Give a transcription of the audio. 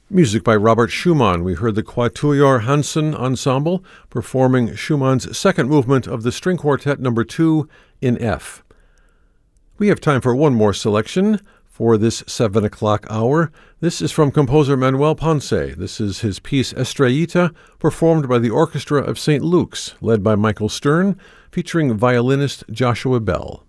Music by Robert Schumann. We heard the Quatuor Hansen Ensemble performing Schumann's second movement of the String Quartet No. 2 in F. We have time for one more selection for this 7 o'clock hour. This is from composer Manuel Ponce. This is his piece Estrellita, performed by the Orchestra of St. Luke's, led by Michael Stern, featuring violinist Joshua Bell.